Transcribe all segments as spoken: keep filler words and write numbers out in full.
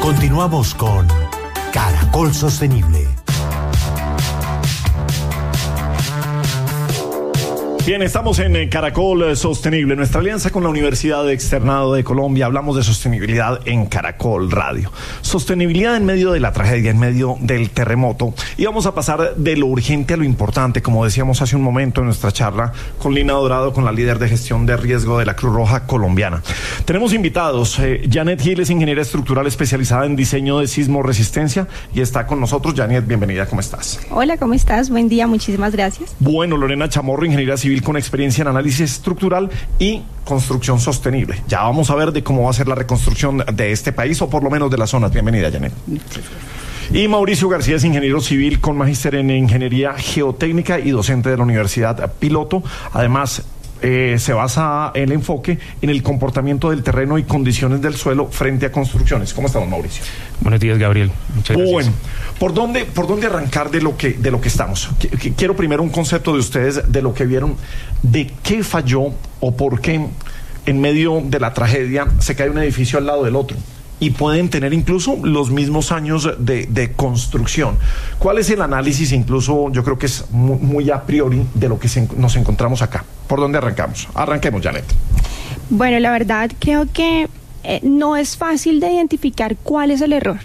Continuamos con Caracol Sostenible. Bien, estamos en Caracol Sostenible, nuestra alianza con la Universidad Externado de Colombia. Hablamos de sostenibilidad en Caracol Radio. Sostenibilidad en medio de la tragedia, en medio del terremoto. Y vamos a pasar de lo urgente a lo importante, como decíamos hace un momento en nuestra charla con Lina Dorado, con la líder de gestión de riesgo de la Cruz Roja colombiana. Tenemos invitados. Eh, Janet Gil es ingeniera estructural especializada en diseño de sismo resistencia y está con nosotros. Janet, bienvenida, ¿cómo estás? Hola, ¿cómo estás? Buen día, muchísimas gracias. Bueno, Lorena Chamorro, ingeniera civil con experiencia en análisis estructural y construcción sostenible. Ya vamos a ver de cómo va a ser la reconstrucción de este país, o por lo menos de las zonas. Bienvenida, Janet. Y Mauricio García es ingeniero civil con magíster en ingeniería geotécnica y docente de la Universidad Piloto. Además, Eh, se basa el enfoque en el comportamiento del terreno y condiciones del suelo frente a construcciones. ¿Cómo estamos, Mauricio? Buenos días, Gabriel. Muchas gracias. Bueno, ¿por dónde, por dónde arrancar de lo que, de lo que estamos? Qu- quiero primero un concepto de ustedes de lo que vieron, de qué falló o por qué en medio de la tragedia se cae un edificio al lado del otro. Y pueden tener incluso los mismos años de, de construcción. ¿Cuál es el análisis? Incluso yo creo que es muy, muy a priori de lo que se, nos encontramos acá. ¿Por dónde arrancamos? Arranquemos, Janet. Bueno, la verdad creo que eh, no es fácil de identificar cuál es el error,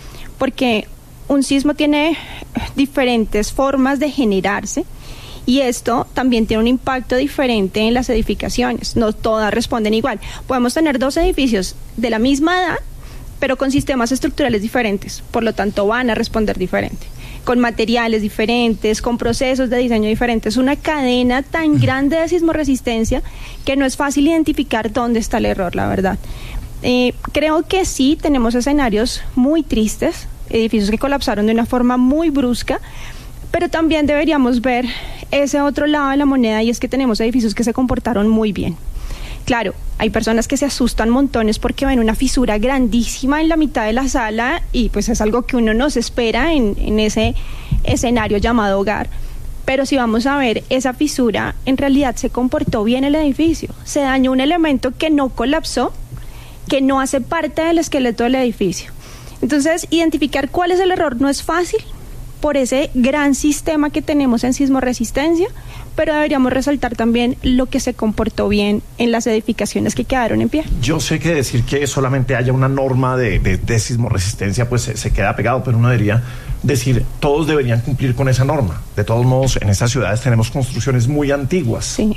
porque un sismo tiene diferentes formas de generarse y esto también tiene un impacto diferente en las edificaciones. No todas responden igual. Podemos tener dos edificios de la misma edad, pero con sistemas estructurales diferentes, por lo tanto van a responder diferente, con materiales diferentes, con procesos de diseño diferentes, una cadena tan grande de sismoresistencia que no es fácil identificar dónde está el error, la verdad. Eh, creo que sí tenemos escenarios muy tristes, edificios que colapsaron de una forma muy brusca, pero también deberíamos ver ese otro lado de la moneda, y es que tenemos edificios que se comportaron muy bien. Claro, hay personas que se asustan montones porque ven una fisura grandísima en la mitad de la sala y pues es algo que uno no se espera en, en ese escenario llamado hogar. Pero si vamos a ver, esa fisura en realidad se comportó bien el edificio. Se dañó un elemento que no colapsó, que no hace parte del esqueleto del edificio. Entonces, identificar cuál es el error no es fácil por ese gran sistema que tenemos en sismoresistencia, pero deberíamos resaltar también lo que se comportó bien en las edificaciones que quedaron en pie. Yo sé que decir que solamente haya una norma de, de, de sismoresistencia pues se, se queda pegado, pero uno debería decir, todos deberían cumplir con esa norma. De todos modos, en estas ciudades tenemos construcciones muy antiguas. Sí.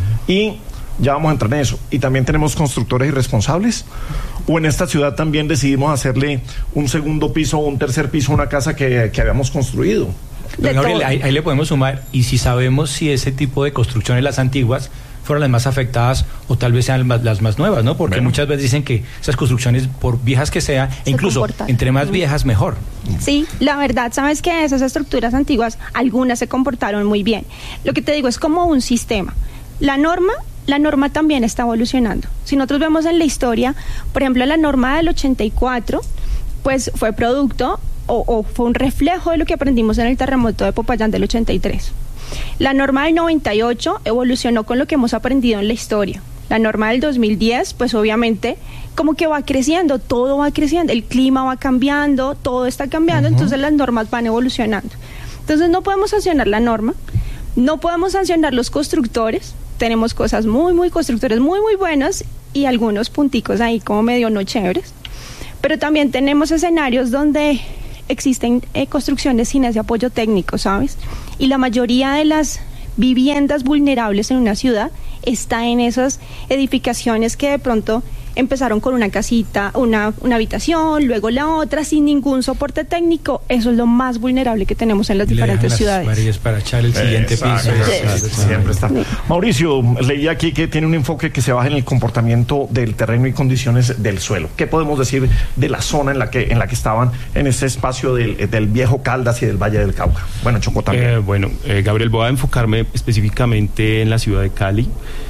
Y ya vamos a entrar en eso. ¿Y también tenemos constructores irresponsables? ¿O en esta ciudad también decidimos hacerle un segundo piso o un tercer piso a una casa que, que habíamos construido? Don Gabriel, ahí, ahí le podemos sumar, y si sabemos si ese tipo de construcciones, las antiguas, fueron las más afectadas o tal vez sean las más nuevas, ¿no? Porque bueno, muchas veces dicen que esas construcciones, por viejas que sean, e incluso comportan. Entre más viejas, mejor. Sí, la verdad, ¿sabes qué? Esas estructuras antiguas, algunas se comportaron muy bien. Lo que te digo es como un sistema. La norma... La norma también está evolucionando. Si nosotros vemos en la historia, por ejemplo, la norma del ochenta y cuatro, pues fue producto o, o fue un reflejo de lo que aprendimos en el terremoto de Popayán del ochenta y tres. La norma del noventa y ocho evolucionó con lo que hemos aprendido en la historia. La norma del dos mil diez, pues obviamente, como que va creciendo, todo va creciendo, el clima va cambiando, todo está cambiando, uh-huh. Entonces las normas van evolucionando. Entonces no podemos sancionar la norma, no podemos sancionar los constructores. Tenemos cosas muy, muy constructores, muy, muy buenos y algunos punticos ahí como medio no chéveres. Pero también tenemos escenarios donde existen eh, construcciones sin ese apoyo técnico, ¿sabes? Y la mayoría de las viviendas vulnerables en una ciudad está en esas edificaciones que de pronto empezaron con una casita, una, una habitación, luego la otra, sin ningún soporte técnico. Eso es lo más vulnerable que tenemos en las Le diferentes las ciudades. Varillas para echar el siguiente Exacto. piso. Sí. Sí. Siempre está. Sí. Mauricio, leí aquí que tiene un enfoque que se basa en el comportamiento del terreno y condiciones del suelo. ¿Qué podemos decir de la zona en la que en la que estaban en ese espacio del, del viejo Caldas y del Valle del Cauca? Bueno, Chocó también. Eh, bueno, eh, Gabriel, voy a enfocarme específicamente en la ciudad de Cali.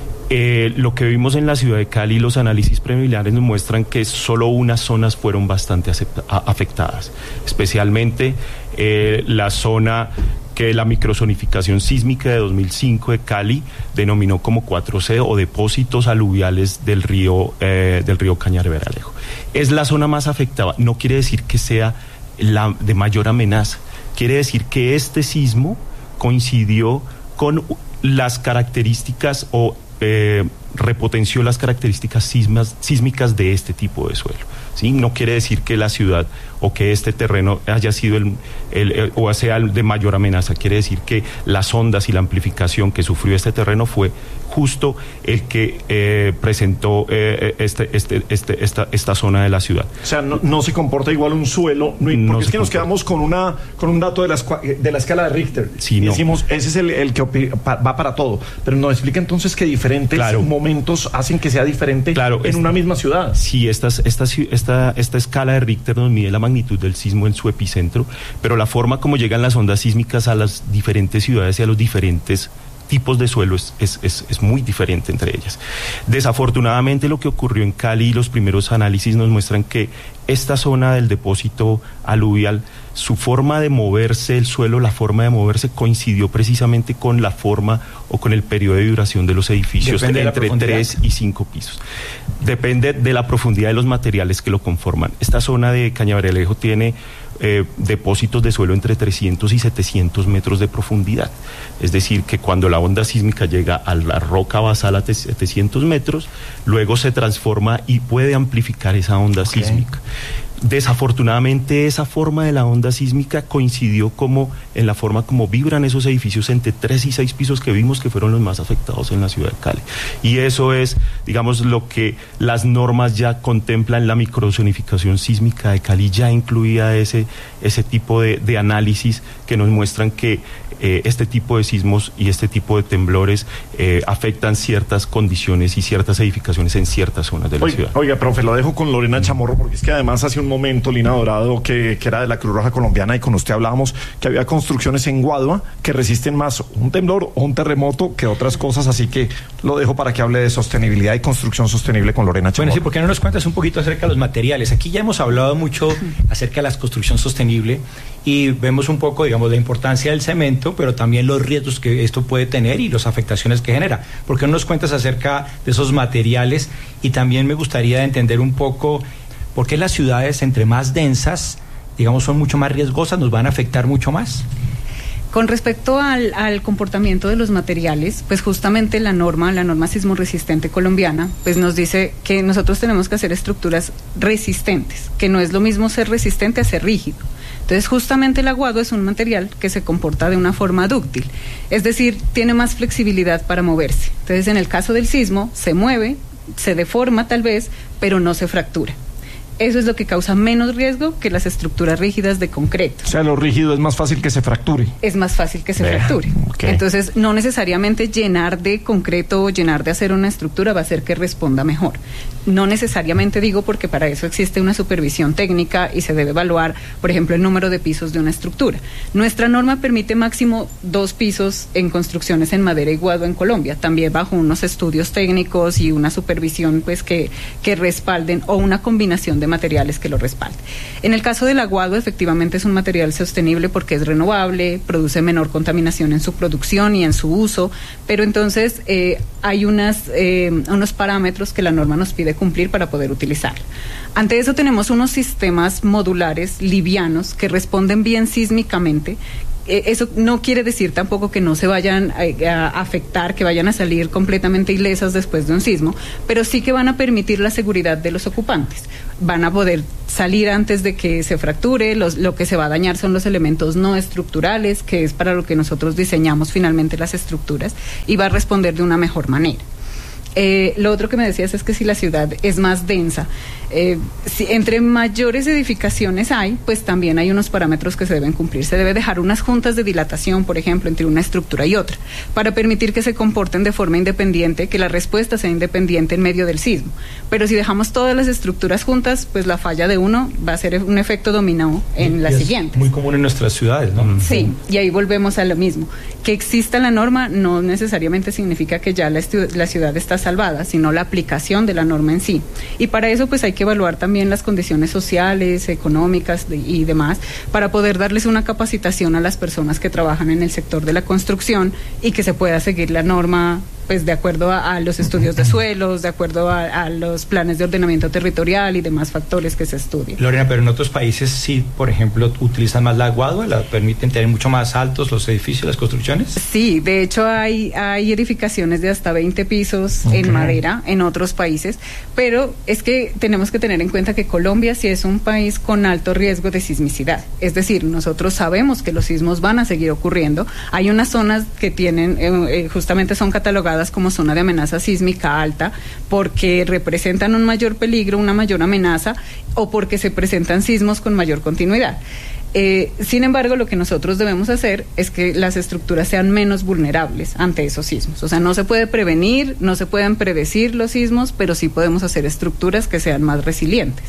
Eh, lo que vimos en la ciudad de Cali, los análisis preliminares nos muestran que solo unas zonas fueron bastante acepta- a- afectadas, especialmente eh, la zona que la microzonificación sísmica de dos mil cinco de Cali denominó como cuatro C o depósitos aluviales del río, eh, del río Cañaveral. Es la zona más afectada, no quiere decir que sea la de mayor amenaza, quiere decir que este sismo coincidió con las características o eh, repotenció las características sismas, sísmicas de este tipo de suelo. ¿Sí? No quiere decir que la ciudad o que este terreno haya sido el, el, el o sea el de mayor amenaza, quiere decir que las ondas y la amplificación que sufrió este terreno fue justo el que eh, presentó eh, este, este, este, esta, esta zona de la ciudad. O sea, no, no se comporta igual un suelo, no, porque no es que comporta. Nos quedamos con una con un dato de la, de la escala de Richter. Sí, y no. decimos, ese es el, el que va para todo. Pero nos explica entonces que diferentes claro. momentos hacen que sea diferente claro, en es, una misma ciudad. Sí, esta, esta, esta, esta escala de Richter nos mide la magnitud del sismo en su epicentro, pero la forma como llegan las ondas sísmicas a las diferentes ciudades y a los diferentes tipos de suelo es, es, es, es muy diferente entre ellas. Desafortunadamente, lo que ocurrió en Cali y los primeros análisis nos muestran que esta zona del depósito aluvial, su forma de moverse el suelo, la forma de moverse coincidió precisamente con la forma o con el periodo de duración de los edificios Depende entre tres y cinco pisos. Depende de la profundidad de los materiales que lo conforman. Esta zona de Cañaveral tiene eh, depósitos de suelo entre trescientos y setecientos metros de profundidad. Es decir, que cuando la onda sísmica llega a la roca basal a setecientos metros, luego se transforma y puede amplificar esa onda okay. sísmica. Desafortunadamente, esa forma de la onda sísmica coincidió como en la forma como vibran esos edificios entre tres y seis pisos que vimos que fueron los más afectados en la ciudad de Cali. Y eso es, digamos, lo que las normas ya contemplan. La microzonificación sísmica de Cali ya incluía ese, ese tipo de, de análisis que nos muestran que eh, este tipo de sismos y este tipo de temblores eh, afectan ciertas condiciones y ciertas edificaciones en ciertas zonas de la oiga, ciudad. Oiga, profe, lo dejo con Lorena Chamorro, porque es que además hace un momento Lina Dorado, que, que era de la Cruz Roja Colombiana, y con usted hablábamos que había construcciones en Guadua que resisten más un temblor o un terremoto que otras cosas, así que lo dejo para que hable de sostenibilidad y construcción sostenible con Lorena Chamorro. Bueno, sí, ¿por qué no nos cuentas un poquito acerca de los materiales? Aquí ya hemos hablado mucho acerca de la construcción sostenible y vemos un poco, digamos, la importancia del cemento, pero también los riesgos que esto puede tener y las afectaciones que genera. ¿Por qué no nos cuentas acerca de esos materiales? Y también me gustaría entender un poco por qué las ciudades, entre más densas, digamos, son mucho más riesgosas, nos van a afectar mucho más. Con respecto al, al comportamiento de los materiales, pues justamente la norma, la norma sismo resistente colombiana, pues nos dice que nosotros tenemos que hacer estructuras resistentes, que no es lo mismo ser resistente a ser rígido. Entonces, justamente el aguado es un material que se comporta de una forma dúctil, es decir, tiene más flexibilidad para moverse. Entonces, en el caso del sismo, se mueve, se deforma tal vez, pero no se fractura. Eso es lo que causa menos riesgo que las estructuras rígidas de concreto. O sea, lo rígido es más fácil que se fracture. Es más fácil que se Vea, fracture. okay. Entonces, no necesariamente llenar de concreto o llenar de acero una estructura va a hacer que responda mejor. No necesariamente digo, porque para eso existe una supervisión técnica y se debe evaluar, por ejemplo, el número de pisos de una estructura. Nuestra norma permite máximo dos pisos en construcciones en madera y guado en Colombia, también bajo unos estudios técnicos y una supervisión pues que, que respalden, o una combinación de de materiales que lo respalden. En el caso del aguado, efectivamente es un material sostenible porque es renovable, produce menor contaminación en su producción y en su uso, pero entonces eh, hay unas, eh, unos parámetros que la norma nos pide cumplir para poder utilizarlo. Ante eso tenemos unos sistemas modulares livianos que responden bien sísmicamente. Eso no quiere decir tampoco que no se vayan a, a afectar, que vayan a salir completamente ilesas después de un sismo, pero sí que van a permitir la seguridad de los ocupantes. Van a poder salir antes de que se fracture, los, lo que se va a dañar son los elementos no estructurales, que es para lo que nosotros diseñamos finalmente las estructuras, y va a responder de una mejor manera. Eh, lo otro que me decías es que si la ciudad es más densa, eh, si entre mayores edificaciones hay, pues también hay unos parámetros que se deben cumplir. Se debe dejar unas juntas de dilatación, por ejemplo, entre una estructura y otra, para permitir que se comporten de forma independiente, que la respuesta sea independiente en medio del sismo. Pero si dejamos todas las estructuras juntas, pues la falla de uno va a ser un efecto dominó en las siguientes. Muy común en nuestras ciudades, ¿no? Sí, y ahí volvemos a lo mismo. Que exista la norma no necesariamente significa que ya la, estu- la ciudad está salvada, sino la aplicación de la norma en sí. Y para eso pues hay que evaluar también las condiciones sociales, económicas de, y demás, para poder darles una capacitación a las personas que trabajan en el sector de la construcción y que se pueda seguir la norma pues de acuerdo a, a los estudios de suelos, de acuerdo a, a los planes de ordenamiento territorial y demás factores que se estudian. Lorena, pero en otros países sí, por ejemplo, utilizan más la guadua, la permiten tener mucho más altos los edificios, las construcciones. Sí, de hecho hay, hay edificaciones de hasta veinte pisos okay. en madera en otros países, pero es que tenemos que tener en cuenta que Colombia sí es un país con alto riesgo de sismicidad, es decir, nosotros sabemos que los sismos van a seguir ocurriendo, hay unas zonas que tienen, eh, justamente son catalogadas como zona de amenaza sísmica alta porque representan un mayor peligro, una mayor amenaza o porque se presentan sismos con mayor continuidad. Eh, sin embargo, lo que nosotros debemos hacer es que las estructuras sean menos vulnerables ante esos sismos. O sea, no se puede prevenir, no se pueden predecir los sismos, pero sí podemos hacer estructuras que sean más resilientes.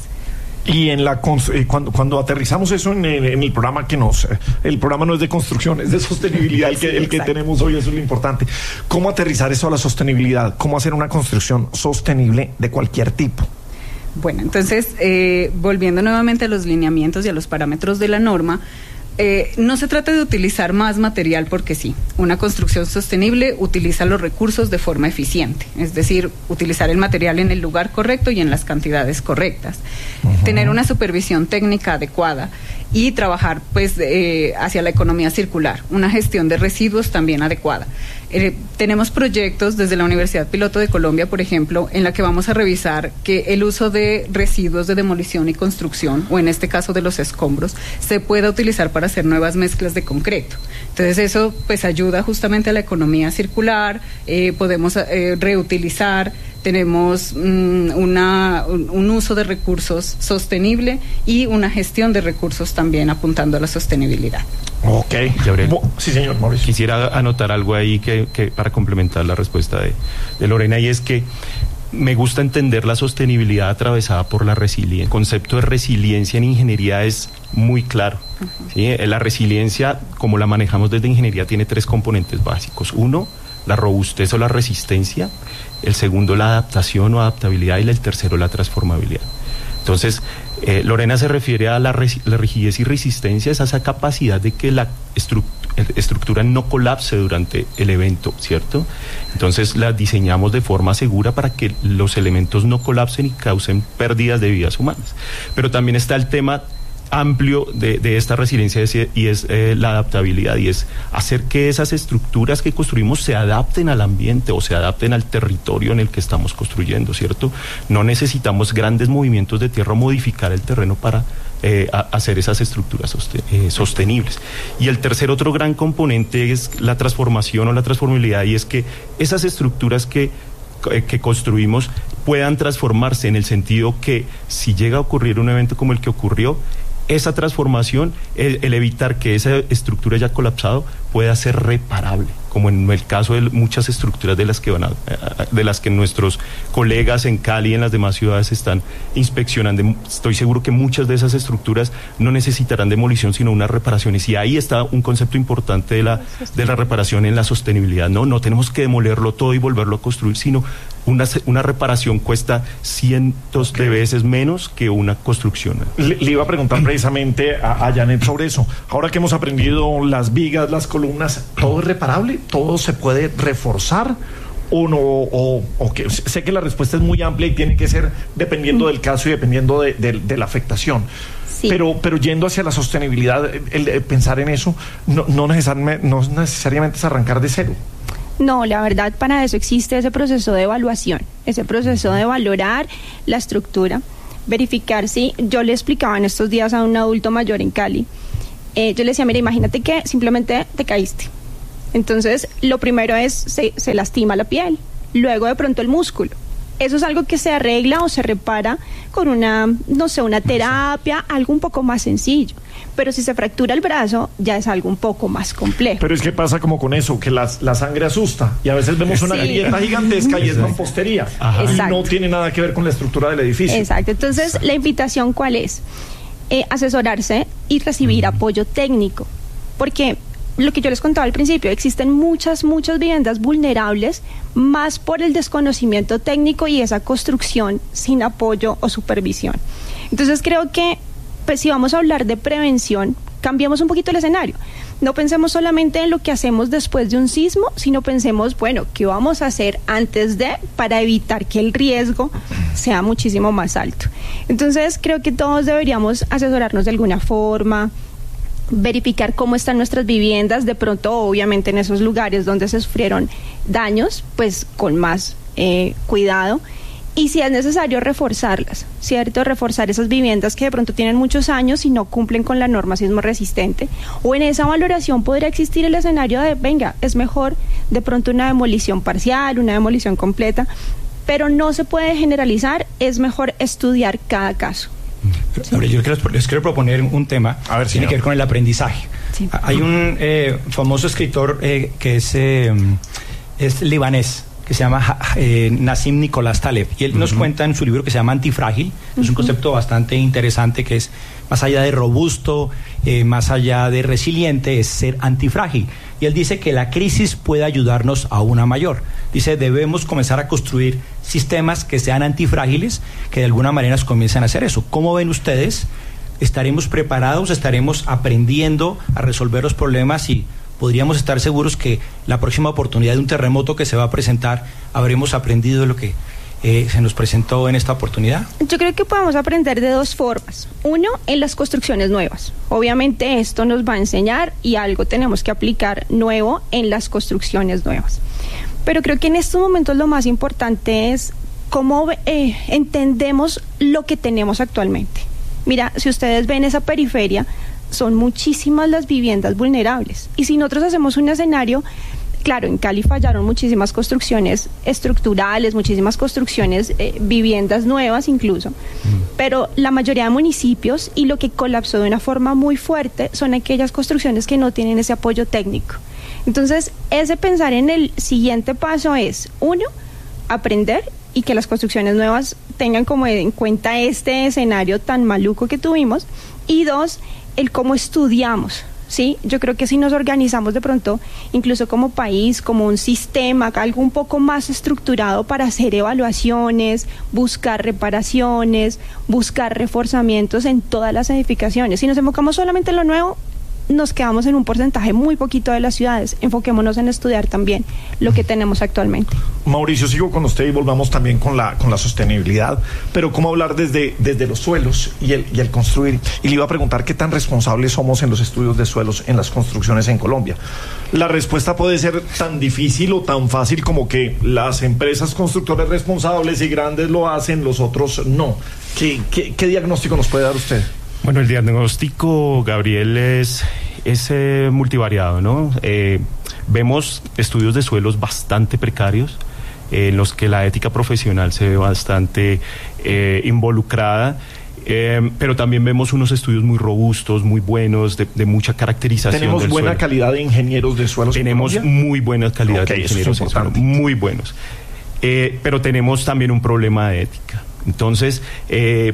Y en la eh, cuando cuando aterrizamos eso en el, en el programa que nos eh, el programa no es de construcción, es de sostenibilidad el que sí, el que tenemos hoy, eso es lo importante. ¿Cómo aterrizar eso a la sostenibilidad? ¿Cómo hacer una construcción sostenible de cualquier tipo? Bueno, entonces eh, volviendo nuevamente a los lineamientos y a los parámetros de la norma, Eh, no se trata de utilizar más material porque sí. Una construcción sostenible utiliza los recursos de forma eficiente, es decir, utilizar el material en el lugar correcto y en las cantidades correctas. Uh-huh. Tener una supervisión técnica adecuada y trabajar pues eh, hacia la economía circular, una gestión de residuos también adecuada. Eh, tenemos proyectos desde la Universidad Piloto de Colombia, por ejemplo, en la que vamos a revisar que el uso de residuos de demolición y construcción, o en este caso de los escombros, se pueda utilizar para hacer nuevas mezclas de concreto. Entonces eso pues ayuda justamente a la economía circular, eh, podemos eh, reutilizar, tenemos mm, una, un, un uso de recursos sostenible y una gestión de recursos también apuntando a la sostenibilidad. Ok, Gabriel. Sí, señor Mauricio. Quisiera anotar algo ahí que, que para complementar la respuesta de, de Lorena, y es que me gusta entender la sostenibilidad atravesada por la resiliencia. El concepto de resiliencia en ingeniería es muy claro. Uh-huh. ¿Sí? La resiliencia, como la manejamos desde ingeniería, tiene tres componentes básicos. Uno, la robustez o la resistencia. El segundo, la adaptación o adaptabilidad. Y el tercero, la transformabilidad. Entonces, eh, Lorena se refiere a la, res, la rigidez y resistencia, es esa capacidad de que la estru, estructura no colapse durante el evento, ¿cierto? Entonces la diseñamos de forma segura para que los elementos no colapsen y causen pérdidas de vidas humanas. Pero también está el tema amplio de, de esta resiliencia y es eh, la adaptabilidad, y es hacer que esas estructuras que construimos se adapten al ambiente o se adapten al territorio en el que estamos construyendo, ¿cierto? No necesitamos grandes movimientos de tierra o modificar el terreno para eh, a, hacer esas estructuras sosten eh, sostenibles. Y el tercer otro gran componente es la transformación o la transformabilidad, y es que esas estructuras que que construimos puedan transformarse, en el sentido que si llega a ocurrir un evento como el que ocurrió, esa transformación, el, el evitar que esa estructura haya colapsado, pueda ser reparable, como en el caso de muchas estructuras de las que van a, de las que nuestros colegas en Cali y en las demás ciudades están inspeccionando. Estoy seguro que muchas de esas estructuras no necesitarán demolición, sino unas reparaciones, y ahí está un concepto importante de la, de la reparación en la sostenibilidad. No, no tenemos que demolerlo todo y volverlo a construir, sino Una, una reparación cuesta cientos okay. de veces menos que una construcción. Le, le iba a preguntar precisamente a, a Janet sobre eso. Ahora que hemos aprendido las vigas, las columnas, ¿todo es reparable? ¿Todo se puede reforzar? ¿O no? O, o que, sé que la respuesta es muy amplia y tiene que ser dependiendo del caso y dependiendo de, de, de la afectación. Sí. Pero, pero yendo hacia la sostenibilidad, el, el pensar en eso no, no, necesariamente, no necesariamente es arrancar de cero. No, la verdad, para eso existe ese proceso de evaluación, ese proceso de valorar la estructura, verificar si, yo le explicaba en estos días a un adulto mayor en Cali, eh, yo le decía, mira, imagínate que simplemente te caíste. Entonces, lo primero es, se, se lastima la piel, luego de pronto el músculo. Eso es algo que se arregla o se repara con una, no sé, una terapia, algo un poco más sencillo. Pero si se fractura el brazo, ya es algo un poco más complejo. Pero es que pasa como con eso, que la, la sangre asusta, y a veces vemos una sí. grieta gigantesca y es mampostería. Y no tiene nada que ver con la estructura del edificio. Exacto. Entonces, Exacto. la invitación, ¿cuál es? Eh, asesorarse y recibir uh-huh. apoyo técnico. Porque lo que yo les contaba al principio, existen muchas, muchas viviendas vulnerables, más por el desconocimiento técnico y esa construcción sin apoyo o supervisión. Entonces creo que, pues, si vamos a hablar de prevención, cambiemos un poquito el escenario. No pensemos solamente en lo que hacemos después de un sismo, sino pensemos, bueno, ¿qué vamos a hacer antes de, para evitar que el riesgo sea muchísimo más alto? Entonces creo que todos deberíamos asesorarnos de alguna forma, verificar cómo están nuestras viviendas, de pronto obviamente en esos lugares donde se sufrieron daños, pues con más eh, cuidado, y si es necesario reforzarlas, ¿cierto? Reforzar esas viviendas que de pronto tienen muchos años y no cumplen con la norma sismo resistente, o en esa valoración podría existir el escenario de, venga, es mejor de pronto una demolición parcial, una demolición completa, pero no se puede generalizar, es mejor estudiar cada caso. Sobre, yo les, les quiero proponer un tema a ver, tiene que ver con el aprendizaje. Sí. Hay un eh, famoso escritor eh, que es, eh, es libanés, que se llama eh, Nassim Nicolás Taleb, y él uh-huh. nos cuenta en su libro que se llama Antifrágil, uh-huh. es un concepto bastante interesante, que es más allá de robusto, eh, más allá de resiliente, es ser antifrágil. Y él dice que la crisis puede ayudarnos a una mayor. Dice, debemos comenzar a construir sistemas que sean antifrágiles, que de alguna manera nos comiencen a hacer eso. ¿Cómo ven ustedes? ¿Estaremos preparados? ¿Estaremos aprendiendo a resolver los problemas? Y podríamos estar seguros que la próxima oportunidad de un terremoto que se va a presentar, habremos aprendido de lo que eh, se nos presentó en esta oportunidad. Yo creo que podemos aprender de dos formas. Uno, en las construcciones nuevas. Obviamente esto nos va a enseñar y algo tenemos que aplicar nuevo en las construcciones nuevas. Pero creo que en estos momentos lo más importante es cómo eh, entendemos lo que tenemos actualmente. Mira, si ustedes ven esa periferia, son muchísimas las viviendas vulnerables. Y si nosotros hacemos un escenario, claro, en Cali fallaron muchísimas construcciones estructurales, muchísimas construcciones, eh, viviendas nuevas incluso, mm. pero la mayoría de municipios, y lo que colapsó de una forma muy fuerte, son aquellas construcciones que no tienen ese apoyo técnico. Entonces, ese pensar en el siguiente paso es, uno, aprender y que las construcciones nuevas tengan como en cuenta este escenario tan maluco que tuvimos, y dos, el cómo estudiamos, ¿sí? Yo creo que si nos organizamos de pronto, incluso como país, como un sistema, algo un poco más estructurado para hacer evaluaciones, buscar reparaciones, buscar reforzamientos en todas las edificaciones. Si nos enfocamos solamente en lo nuevo, nos quedamos en un porcentaje muy poquito de las ciudades. Enfoquémonos en estudiar también lo que tenemos actualmente. Mauricio, sigo con usted y volvamos también con la con la sostenibilidad, pero cómo hablar desde, desde los suelos y el, y el construir. Y le iba a preguntar qué tan responsables somos en los estudios de suelos en las construcciones en Colombia. La respuesta puede ser tan difícil o tan fácil como que las empresas constructoras responsables y grandes lo hacen, los otros no. ¿Qué, qué, qué diagnóstico nos puede dar usted? Bueno, el diagnóstico, Gabriel, es, es eh, multivariado, ¿no? Eh, vemos estudios de suelos bastante precarios, eh, en los que la ética profesional se ve bastante eh, involucrada, eh, pero también vemos unos estudios muy robustos, muy buenos, de, de mucha caracterización. ¿Tenemos del buena suelo. calidad de ingenieros de suelos? Tenemos muy buena calidad okay, de ingenieros de suelo, muy buenos. Eh, pero tenemos también un problema de ética. Entonces, eh,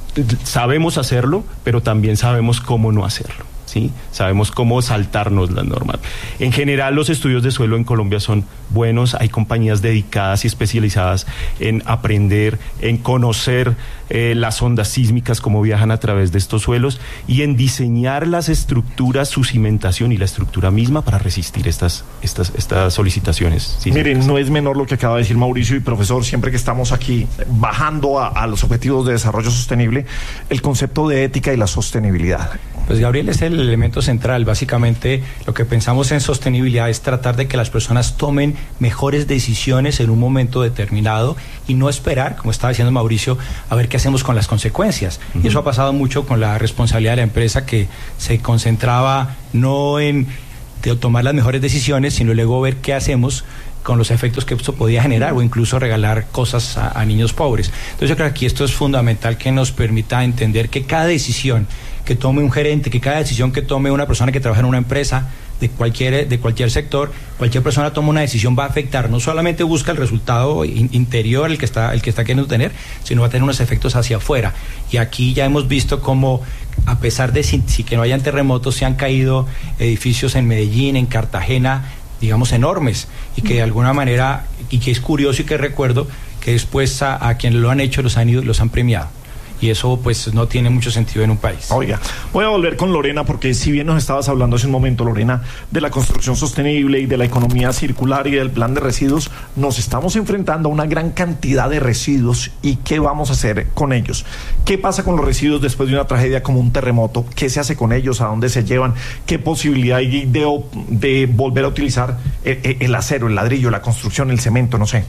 sabemos hacerlo, pero también sabemos cómo no hacerlo, ¿sí? Sabemos cómo saltarnos las normas. En general, los estudios de suelo en Colombia son buenos. Hay compañías dedicadas y especializadas en aprender, en conocer eh, las ondas sísmicas, cómo viajan a través de estos suelos, y en diseñar las estructuras, su cimentación y la estructura misma para resistir estas, estas, estas solicitaciones sísmicas. Miren, no es menor lo que acaba de decir Mauricio, y profesor, siempre que estamos aquí bajando a, a los objetivos de desarrollo sostenible, el concepto de ética y la sostenibilidad. Pues Gabriel, es el elemento central. Básicamente lo que pensamos en sostenibilidad es tratar de que las personas tomen mejores decisiones en un momento determinado y no esperar, como estaba diciendo Mauricio, a ver qué hacemos con las consecuencias. Uh-huh. Y eso ha pasado mucho con la responsabilidad de la empresa, que se concentraba no en de tomar las mejores decisiones, sino luego ver qué hacemos con los efectos que esto podía generar, o incluso regalar cosas a, a niños pobres. Entonces yo creo que aquí esto es fundamental, que nos permita entender que cada decisión que tome un gerente, que cada decisión que tome una persona que trabaja en una empresa de cualquier, de cualquier sector, cualquier persona toma una decisión, va a afectar, no solamente busca el resultado in, interior, el que está, el que está queriendo tener, sino va a tener unos efectos hacia afuera. Y aquí ya hemos visto cómo a pesar de si, si que no hayan terremotos, se han caído edificios en Medellín, en Cartagena, digamos, enormes, y que de alguna manera, y que es curioso y que recuerdo que después a, a quienes lo han hecho los han ido, los han premiado. Y eso pues no tiene mucho sentido en un país. Oiga, voy a volver con Lorena, porque si bien nos estabas hablando hace un momento, Lorena, de la construcción sostenible y de la economía circular y del plan de residuos, nos estamos enfrentando a una gran cantidad de residuos. ¿Y qué vamos a hacer con ellos? ¿Qué pasa con los residuos después de una tragedia como un terremoto? ¿Qué se hace con ellos? ¿A dónde se llevan? ¿Qué posibilidad hay de, de volver a utilizar el, el acero, el ladrillo, la construcción, el cemento, no sé?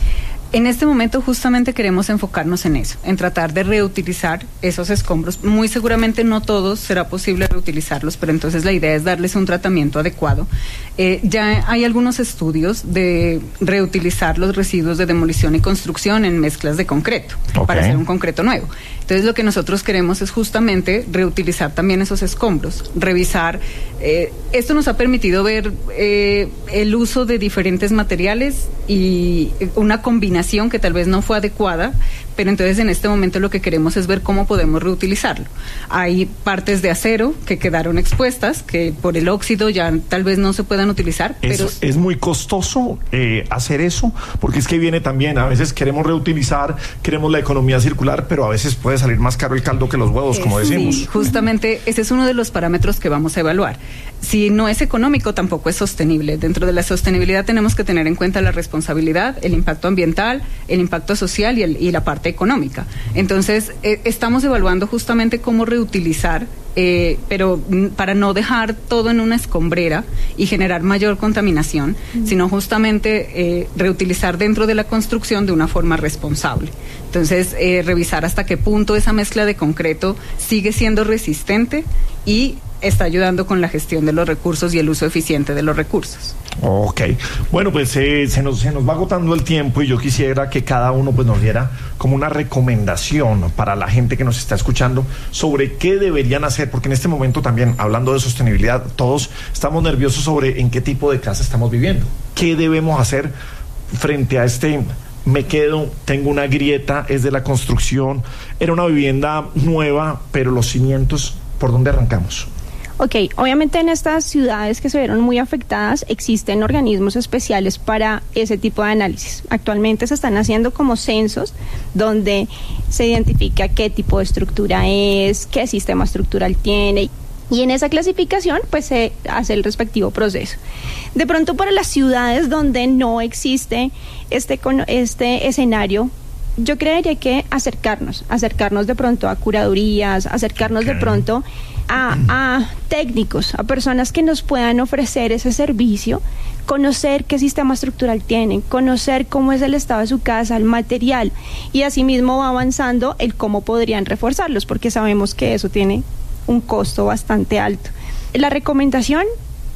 En este momento justamente queremos enfocarnos en eso, en tratar de reutilizar esos escombros. Muy seguramente no todos será posible reutilizarlos, pero entonces la idea es darles un tratamiento adecuado. Eh, ya hay algunos estudios de reutilizar los residuos de demolición y construcción en mezclas de concreto, okay, para hacer un concreto nuevo. Entonces lo que nosotros queremos es justamente reutilizar también esos escombros, revisar. Eh, esto nos ha permitido ver eh, el uso de diferentes materiales y una combinación que tal vez no fue adecuada, pero entonces en este momento lo que queremos es ver cómo podemos reutilizarlo. Hay partes de acero que quedaron expuestas, que por el óxido ya tal vez no se puedan utilizar. Pero es, es muy costoso eh, hacer eso, porque es que viene también, a veces queremos reutilizar, queremos la economía circular, pero a veces puede salir más caro el caldo que los huevos, como decimos. Sí, justamente ese es uno de los parámetros que vamos a evaluar. Si no es económico, tampoco es sostenible. Dentro de la sostenibilidad tenemos que tener en cuenta la responsabilidad, el impacto ambiental, el impacto social y, el, y la parte económica. Entonces, eh, estamos evaluando justamente cómo reutilizar, eh, pero para no dejar todo en una escombrera y generar mayor contaminación, mm. sino justamente eh, reutilizar dentro de la construcción de una forma responsable. Entonces, eh, revisar hasta qué punto esa mezcla de concreto sigue siendo resistente y está ayudando con la gestión de los recursos y el uso eficiente de los recursos. Ok, bueno, pues eh, se, nos, se nos va agotando el tiempo y yo quisiera que cada uno pues nos diera como una recomendación para la gente que nos está escuchando sobre qué deberían hacer, porque en este momento también, hablando de sostenibilidad, todos estamos nerviosos sobre en qué tipo de casa estamos viviendo. ¿Qué debemos hacer frente a este... me quedo, tengo una grieta, es de la construcción, era una vivienda nueva, pero los cimientos, ¿por dónde arrancamos? Ok, obviamente en estas ciudades que se vieron muy afectadas existen organismos especiales para ese tipo de análisis. Actualmente se están haciendo como censos donde se identifica qué tipo de estructura es, qué sistema estructural tiene, y en esa clasificación pues se hace el respectivo proceso. De pronto para las ciudades donde no existe este, este escenario, yo creería que acercarnos, acercarnos de pronto a curadurías, acercarnos okay. de pronto a, a técnicos, a personas que nos puedan ofrecer ese servicio, conocer qué sistema estructural tienen, conocer cómo es el estado de su casa, el material, y asimismo va avanzando el cómo podrían reforzarlos, porque sabemos que eso tiene un costo bastante alto. La recomendación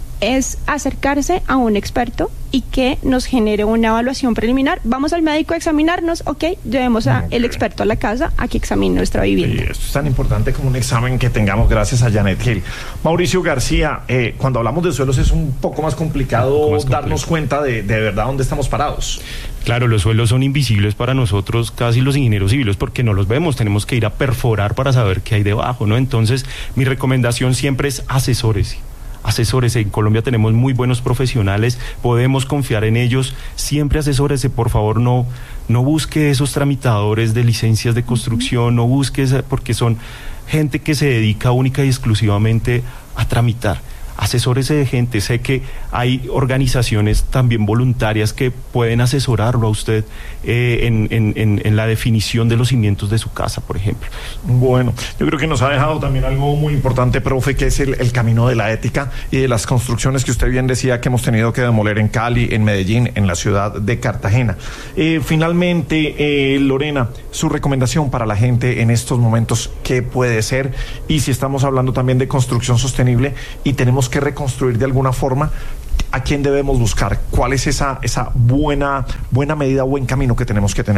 es acercarse a un experto y que nos genere una evaluación preliminar. Vamos al médico a examinarnos, ok, llevemos al okay. experto a la casa a que examine nuestra vivienda. Sí, esto es tan importante como un examen que tengamos gracias a Janet Gil. Mauricio García, eh, cuando hablamos de suelos es un poco más complicado más darnos cuenta de, de verdad dónde estamos parados. Claro, los suelos son invisibles para nosotros, casi los ingenieros civiles, porque no los vemos, tenemos que ir a perforar para saber qué hay debajo, ¿no? Entonces, mi recomendación siempre es asesórese. Asesores, en Colombia tenemos muy buenos profesionales, podemos confiar en ellos, siempre asesórese, por favor, no, no busque esos tramitadores de licencias de construcción, no busque, porque son gente que se dedica única y exclusivamente a tramitar. Asesórese de gente, sé que hay organizaciones también voluntarias que pueden asesorarlo a usted eh, en, en, en la definición de los cimientos de su casa, por ejemplo. Bueno, yo creo que nos ha dejado también algo muy importante, profe, que es el, el camino de la ética y de las construcciones que usted bien decía que hemos tenido que demoler en Cali, en Medellín, en la ciudad de Cartagena. Eh, finalmente, eh, Lorena, su recomendación para la gente en estos momentos, ¿qué puede ser? Y si estamos hablando también de construcción sostenible y tenemos que reconstruir de alguna forma, ¿a quién debemos buscar? ¿Cuál es esa, esa buena, buena medida, buen camino que tenemos que tener?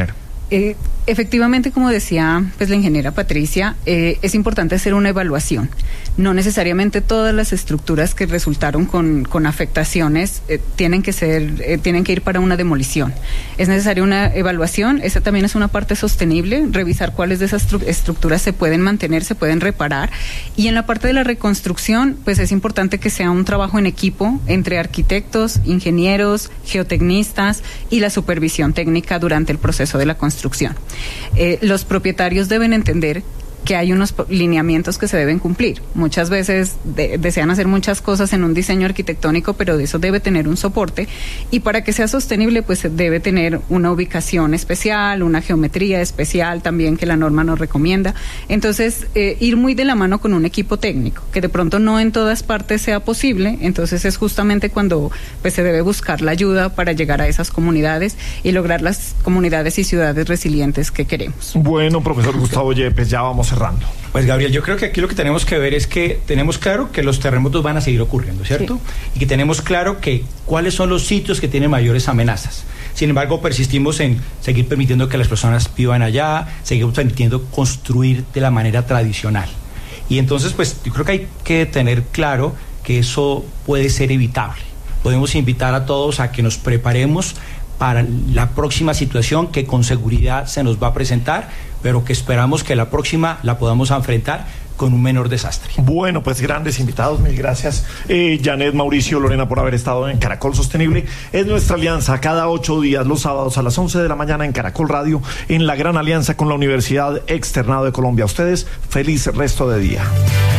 Eh, efectivamente, como decía pues la ingeniera Patricia, eh, es importante hacer una evaluación. No necesariamente todas las estructuras que resultaron con, con afectaciones eh, tienen que ser, eh, tienen que ir para una demolición. Es necesaria una evaluación. Esa también es una parte sostenible, revisar cuáles de esas estructuras se pueden mantener, se pueden reparar. Y en la parte de la reconstrucción, pues es importante que sea un trabajo en equipo entre arquitectos, ingenieros, geotecnistas y la supervisión técnica durante el proceso de la construcción. Eh, los propietarios deben entender que hay unos lineamientos que se deben cumplir. Muchas veces de, desean hacer muchas cosas en un diseño arquitectónico, pero de eso debe tener un soporte, y para que sea sostenible pues debe tener una ubicación especial, una geometría especial también que la norma nos recomienda. Entonces, eh, ir muy de la mano con un equipo técnico, que de pronto no en todas partes sea posible, entonces es justamente cuando pues se debe buscar la ayuda para llegar a esas comunidades y lograr las comunidades y ciudades resilientes que queremos. Bueno, profesor Gustavo Yepes, ya vamos cerrando. Pues Gabriel, yo creo que aquí lo que tenemos que ver es que tenemos claro que los terremotos van a seguir ocurriendo, ¿cierto? Sí. Y que tenemos claro que cuáles son los sitios que tienen mayores amenazas. Sin embargo, persistimos en seguir permitiendo que las personas vivan allá, seguimos permitiendo construir de la manera tradicional. Y entonces, pues yo creo que hay que tener claro que eso puede ser evitable. Podemos invitar a todos a que nos preparemos para la próxima situación que con seguridad se nos va a presentar, pero que esperamos que la próxima la podamos enfrentar con un menor desastre. Bueno, pues grandes invitados, mil gracias. Eh, Janet, Mauricio, Lorena, por haber estado en Caracol Sostenible. Es nuestra alianza cada ocho días, los sábados a las once de la mañana en Caracol Radio, en la gran alianza con la Universidad Externado de Colombia. A ustedes, feliz resto de día.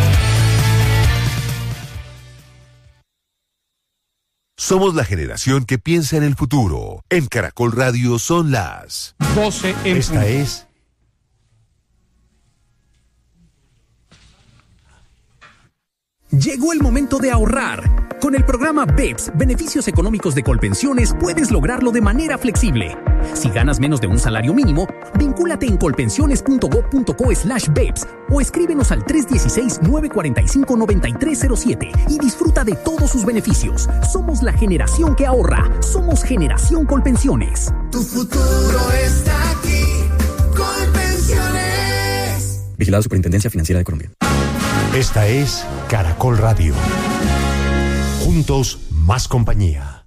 Somos la generación que piensa en el futuro. En Caracol Radio son las doce en Esta es... Llegó el momento de ahorrar. Con el programa B E P S, Beneficios Económicos de Colpensiones, puedes lograrlo de manera flexible. Si ganas menos de un salario mínimo, vincúlate en colpensiones punto gob punto co slash B E P S o escríbenos al tres uno seis, nueve cuatro cinco, nueve tres cero siete y disfruta de todos sus beneficios. Somos la generación que ahorra. Somos Generación Colpensiones. Tu futuro está aquí. Colpensiones. Vigilado Superintendencia Financiera de Colombia. Esta es Caracol Radio. Juntos, más compañía.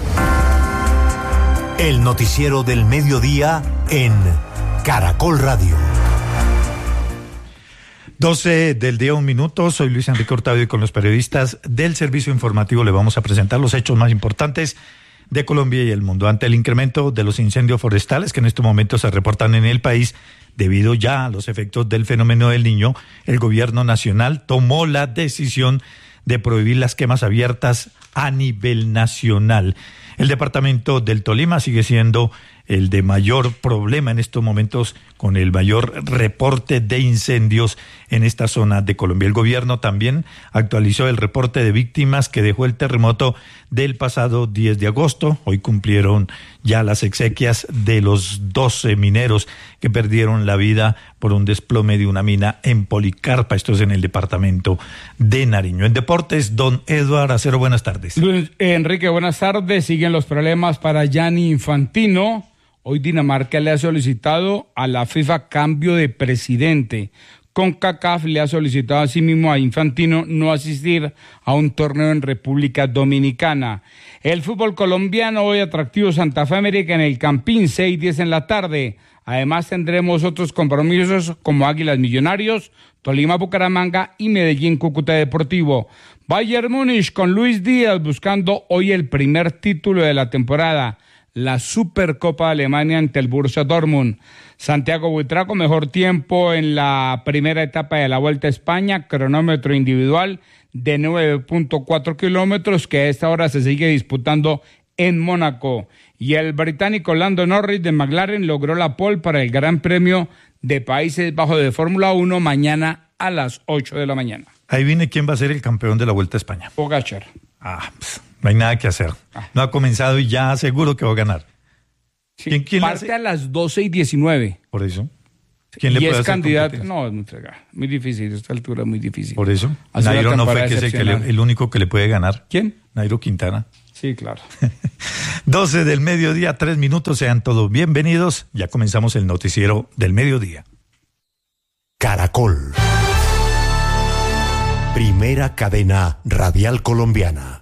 El noticiero del mediodía en Caracol Radio. doce del día, un minuto. Soy Luis Enrique Hurtado y con los periodistas del servicio informativo le vamos a presentar los hechos más importantes de Colombia y el mundo. Ante el incremento de los incendios forestales que en este momento se reportan en el país, debido ya a los efectos del fenómeno del Niño, el gobierno nacional tomó la decisión de prohibir las quemas abiertas a nivel nacional. El departamento del Tolima sigue siendo el de mayor problema en estos momentos, con el mayor reporte de incendios en esta zona de Colombia. El gobierno también actualizó el reporte de víctimas que dejó el terremoto del pasado diez de agosto. Hoy cumplieron ya las exequias de los doce mineros que perdieron la vida por un desplome de una mina en Policarpa. Esto es en el departamento de Nariño. En deportes, don Eduardo Acero, buenas tardes. Luis Enrique, buenas tardes. Siguen los problemas para Gianni Infantino. Hoy Dinamarca le ha solicitado a la FIFA cambio de presidente. CONCACAF le ha solicitado asimismo a Infantino no asistir a un torneo en República Dominicana. El fútbol colombiano, hoy atractivo Santa Fe América en el Campín, seis diez en la tarde. Además tendremos otros compromisos como Águilas Millonarios, Tolima Bucaramanga y Medellín Cúcuta Deportivo. Bayern Múnich con Luis Díaz buscando hoy el primer título de la temporada, la Supercopa de Alemania ante el Borussia Dortmund. Santiago Buitrago, mejor tiempo en la primera etapa de la Vuelta a España, cronómetro individual de nueve punto cuatro kilómetros, que a esta hora se sigue disputando en Mónaco. Y el británico Lando Norris de McLaren logró la pole para el Gran Premio de Países Bajos de Fórmula uno mañana a las ocho de la mañana. Ahí viene quién va a ser el campeón de la Vuelta a España. Pogačar. Ah, pues, no hay nada que hacer. No ha comenzado y ya seguro que va a ganar. Sí, ¿Quién, quién parte a las doce y diecinueve. Por eso. ¿Quién le y puede es hacer candidato? No, es muy, muy difícil. A esta altura es muy difícil. Por eso. Hace Nairo no fue que es el, que le, el único que le puede ganar. ¿Quién? Nairo Quintana. Sí, claro. doce del mediodía, tres minutos, sean todos bienvenidos. Ya comenzamos el noticiero del mediodía. Caracol. Primera cadena radial colombiana.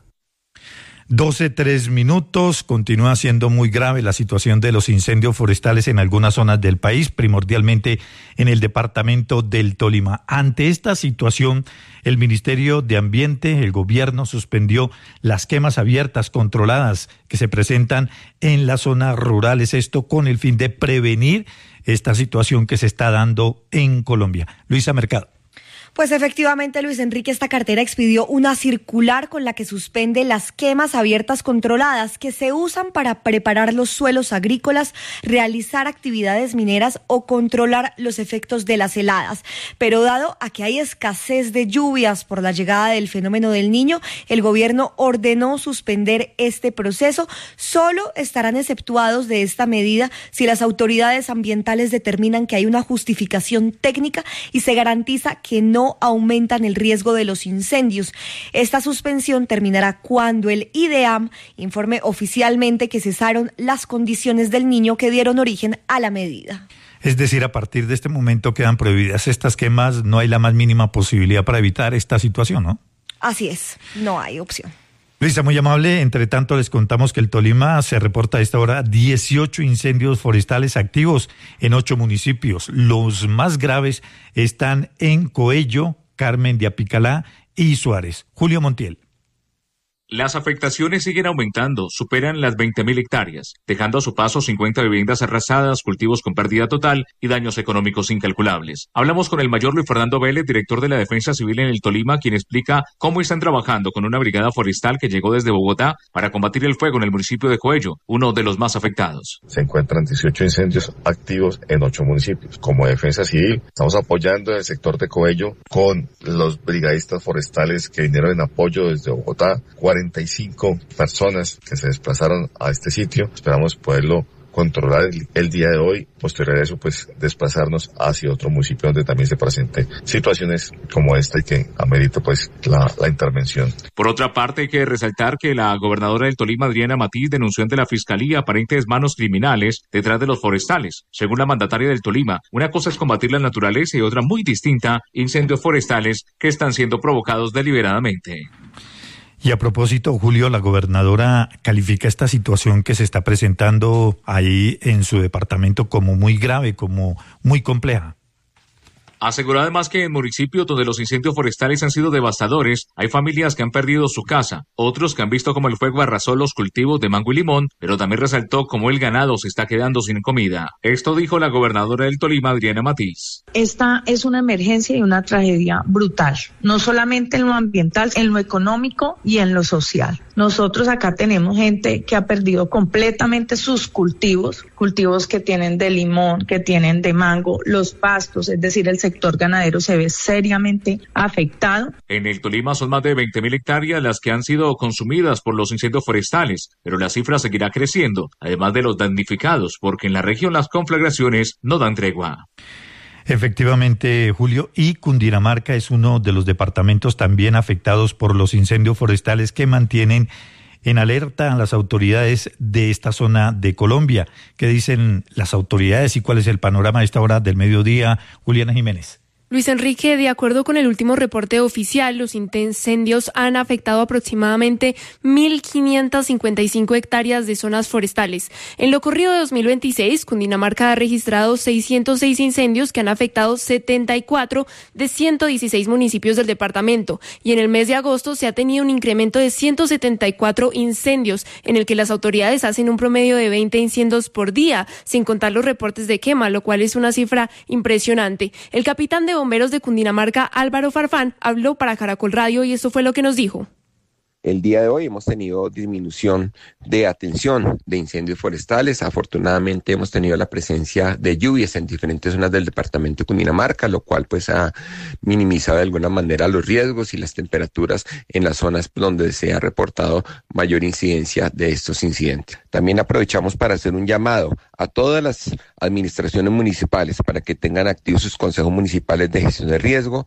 doce, tres minutos. Continúa siendo muy grave la situación de los incendios forestales en algunas zonas del país, primordialmente en el departamento del Tolima. Ante esta situación, el Ministerio de Ambiente, el gobierno, suspendió las quemas abiertas controladas que se presentan en las zonas rurales. Esto con el fin de prevenir esta situación que se está dando en Colombia. Luisa Mercado. Pues efectivamente, Luis Enrique, esta cartera expidió una circular con la que suspende las quemas abiertas controladas que se usan para preparar los suelos agrícolas, realizar actividades mineras o controlar los efectos de las heladas. Pero dado a que hay escasez de lluvias por la llegada del fenómeno del Niño, el gobierno ordenó suspender este proceso. Solo estarán exceptuados de esta medida si las autoridades ambientales determinan que hay una justificación técnica y se garantiza que no No aumentan el riesgo de los incendios. Esta suspensión terminará cuando el IDEAM informe oficialmente que cesaron las condiciones del Niño que dieron origen a la medida. Es decir, a partir de este momento quedan prohibidas estas quemas, no hay la más mínima posibilidad para evitar esta situación, ¿no? Así es, no hay opción. Luisa, muy amable. Entre tanto, les contamos que el Tolima se reporta a esta hora dieciocho incendios forestales activos en ocho municipios. Los más graves están en Coello, Carmen de Apicalá y Suárez. Julio Montiel. Las afectaciones siguen aumentando, superan las veinte mil hectáreas, dejando a su paso cincuenta viviendas arrasadas, cultivos con pérdida total y daños económicos incalculables. Hablamos con el mayor Luis Fernando Vélez, director de la Defensa Civil en el Tolima, quien explica cómo están trabajando con una brigada forestal que llegó desde Bogotá para combatir el fuego en el municipio de Coello, uno de los más afectados. Se encuentran dieciocho incendios activos en ocho municipios. Como Defensa Civil, estamos apoyando en el sector de Coello con los brigadistas forestales que vinieron en apoyo desde Bogotá, cuarenta y cinco personas que se desplazaron a este sitio. Esperamos poderlo controlar el, el día de hoy. Posterior a eso, pues desplazarnos hacia otro municipio donde también se presenten situaciones como esta y que amerita pues la, la intervención. Por otra parte, hay que resaltar que la gobernadora del Tolima, Adriana Matiz, denunció ante la Fiscalía aparentes manos criminales detrás de los forestales. Según la mandataria del Tolima, una cosa es combatir la naturaleza y otra muy distinta, incendios forestales que están siendo provocados deliberadamente. Y a propósito, Julio, la gobernadora califica esta situación que se está presentando ahí en su departamento como muy grave, como muy compleja. Aseguró además que en municipios donde los incendios forestales han sido devastadores, hay familias que han perdido su casa, otros que han visto cómo el fuego arrasó los cultivos de mango y limón, pero también resaltó cómo el ganado se está quedando sin comida. Esto dijo la gobernadora del Tolima, Adriana Matiz. Esta es una emergencia y una tragedia brutal, no solamente en lo ambiental, en lo económico y en lo social. Nosotros acá tenemos gente que ha perdido completamente sus cultivos, cultivos que tienen de limón, que tienen de mango, los pastos, es decir, el sector ganadero se ve seriamente afectado. En el Tolima son más de veinte mil hectáreas las que han sido consumidas por los incendios forestales, pero la cifra seguirá creciendo, además de los damnificados, porque en la región las conflagraciones no dan tregua. Efectivamente, Julio, y Cundinamarca es uno de los departamentos también afectados por los incendios forestales que mantienen en alerta a las autoridades de esta zona de Colombia. ¿Qué dicen las autoridades y cuál es el panorama a esta hora del mediodía? Juliana Jiménez. Luis Enrique, de acuerdo con el último reporte oficial, los incendios han afectado aproximadamente mil quinientas cincuenta y cinco hectáreas de zonas forestales. En lo corrido de dos mil veintiséis, Cundinamarca ha registrado seiscientos seis incendios que han afectado setenta y cuatro de ciento dieciséis municipios del departamento. Y en el mes de agosto se ha tenido un incremento de ciento setenta y cuatro incendios, en el que las autoridades hacen un promedio de veinte incendios por día, sin contar los reportes de quema, lo cual es una cifra impresionante. El capitán de bomberos de Cundinamarca, Álvaro Farfán, habló para Caracol Radio y esto fue lo que nos dijo. El día de hoy hemos tenido disminución de atención de incendios forestales. Afortunadamente hemos tenido la presencia de lluvias en diferentes zonas del departamento de Cundinamarca, lo cual pues ha minimizado de alguna manera los riesgos y las temperaturas en las zonas donde se ha reportado mayor incidencia de estos incidentes. También aprovechamos para hacer un llamado a todas las administraciones municipales para que tengan activos sus consejos municipales de gestión de riesgo,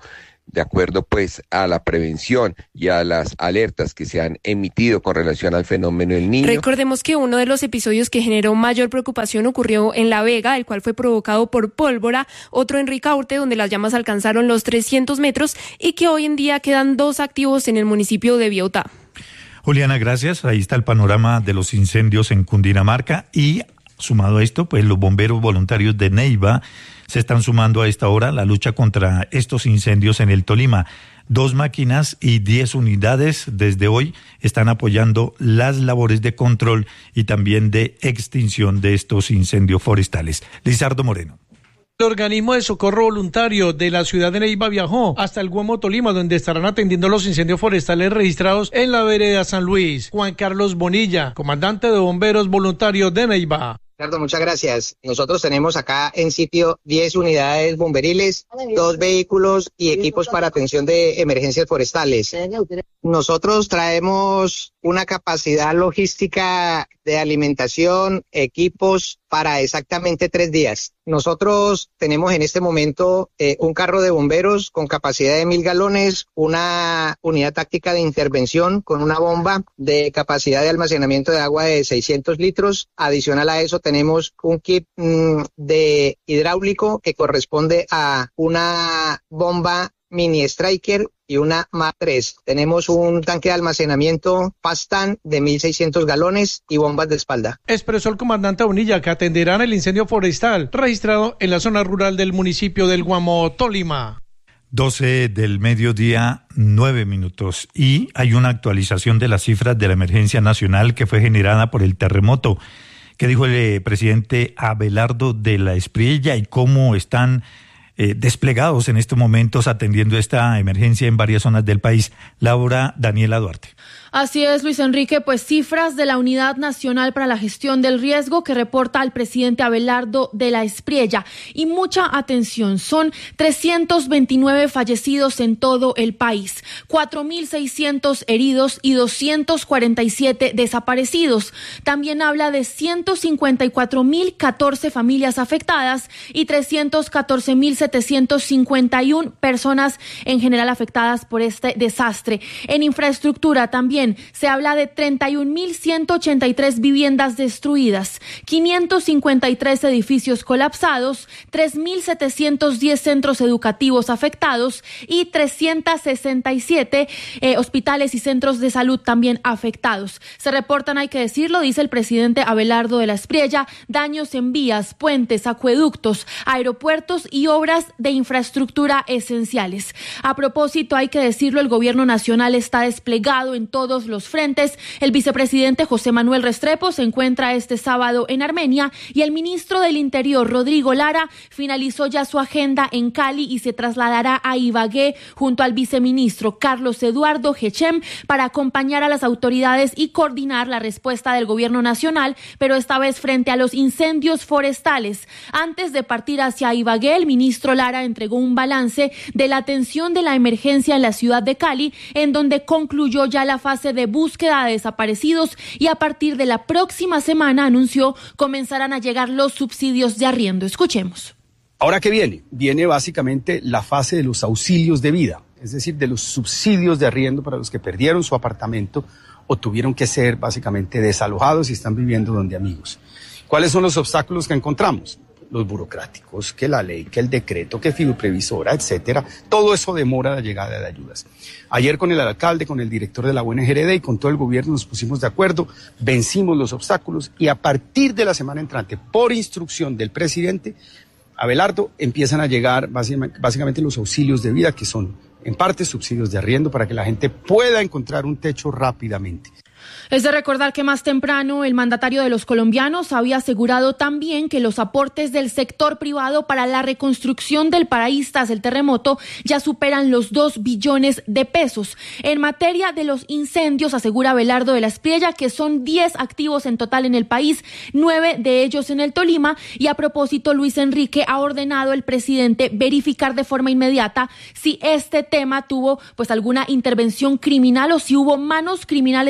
de acuerdo pues a la prevención y a las alertas que se han emitido con relación al fenómeno del Niño. Recordemos que uno de los episodios que generó mayor preocupación ocurrió en La Vega, el cual fue provocado por pólvora, otro en Ricaurte, donde las llamas alcanzaron los trescientos metros, y que hoy en día quedan dos activos en el municipio de Biotá. Juliana, gracias. Ahí está el panorama de los incendios en Cundinamarca y sumado a esto, pues los bomberos voluntarios de Neiva se están sumando a esta hora a la lucha contra estos incendios en el Tolima. Dos máquinas y diez unidades desde hoy están apoyando las labores de control y también de extinción de estos incendios forestales. Lizardo Moreno. El organismo de socorro voluntario de la ciudad de Neiva viajó hasta el Guamo, Tolima, donde estarán atendiendo los incendios forestales registrados en la vereda San Luis. Juan Carlos Bonilla, comandante de bomberos voluntarios de Neiva. Ricardo, muchas gracias. Nosotros tenemos acá en sitio diez unidades bomberiles, dos vehículos y equipos para atención de emergencias forestales. Nosotros traemos una capacidad logística de alimentación, equipos para exactamente tres días. Nosotros tenemos en este momento eh, un carro de bomberos con capacidad de mil galones, una unidad táctica de intervención con una bomba de capacidad de almacenamiento de agua de seiscientos litros. Adicional a eso tenemos un kit mmm, de hidráulico que corresponde a una bomba Mini Striker y una M A tres. Tenemos un tanque de almacenamiento Pastan de mil seiscientos galones y bombas de espalda. Expresó el comandante Bonilla que atenderán el incendio forestal registrado en la zona rural del municipio del Guamo, Tolima. doce del mediodía, nueve minutos. Y hay una actualización de las cifras de la emergencia nacional que fue generada por el terremoto. ¿Qué dijo el eh, presidente Abelardo de la Espriella y cómo están Eh, desplegados en estos momentos atendiendo esta emergencia en varias zonas del país? Laura Daniela Duarte. Así es, Luis Enrique, pues cifras de la Unidad Nacional para la Gestión del Riesgo que reporta el presidente Abelardo de la Espriella. Y mucha atención, son trescientos veintinueve fallecidos en todo el país, cuatro mil seiscientos heridos y doscientos cuarenta y siete desaparecidos. También habla de ciento cincuenta y cuatro mil catorce familias afectadas y trescientos catorce mil setecientos cincuenta y una personas en general afectadas por este desastre. En infraestructura también se habla de treinta y un mil ciento ochenta y tres viviendas destruidas, quinientos cincuenta y tres edificios colapsados, tres mil setecientos diez centros educativos afectados y trescientos sesenta y siete eh, hospitales y centros de salud también afectados. Se reportan, hay que decirlo, dice el presidente Abelardo de la Espriella, daños en vías, puentes, acueductos, aeropuertos y obras de infraestructura esenciales. A propósito, hay que decirlo, el gobierno nacional está desplegado en todos los frentes. El vicepresidente José Manuel Restrepo se encuentra este sábado en Armenia y el ministro del Interior, Rodrigo Lara, finalizó ya su agenda en Cali y se trasladará a Ibagué junto al viceministro Carlos Eduardo Hechem para acompañar a las autoridades y coordinar la respuesta del gobierno nacional, pero esta vez frente a los incendios forestales. Antes de partir hacia Ibagué, el ministro Lara entregó un balance de la atención de la emergencia en la ciudad de Cali, en donde concluyó ya la fase de búsqueda de desaparecidos y a partir de la próxima semana, anunció, comenzarán a llegar los subsidios de arriendo. Escuchemos. ¿Ahora qué viene? Viene básicamente la fase de los auxilios de vida, es decir, de los subsidios de arriendo para los que perdieron su apartamento o tuvieron que ser básicamente desalojados y están viviendo donde amigos. ¿Cuáles son los obstáculos que encontramos? Los burocráticos, que la ley, que el decreto, que fiduprevisora, etcétera. Todo eso demora la llegada de ayudas. Ayer con el alcalde, con el director de la U N G R D y con todo el gobierno nos pusimos de acuerdo, vencimos los obstáculos y a partir de la semana entrante, por instrucción del presidente Abelardo, empiezan a llegar básicamente, básicamente los auxilios de vida, que son en parte subsidios de arriendo para que la gente pueda encontrar un techo rápidamente. Es de recordar que más temprano el mandatario de los colombianos había asegurado también que los aportes del sector privado para la reconstrucción del país tras el terremoto ya superan los dos billones de pesos. En materia de los incendios, asegura Abelardo de la Espriella que son diez activos en total en el país, nueve de ellos en el Tolima, y a propósito, Luis Enrique, ha ordenado el presidente verificar de forma inmediata si este tema tuvo pues alguna intervención criminal o si hubo manos criminales detrás de